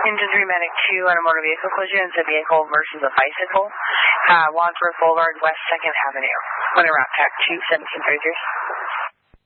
Engine 3 Medic 2 on a motor vehicle collision. It's a vehicle versus a bicycle. Wadsworth Boulevard, West 2nd Avenue. On a route TAC 21733.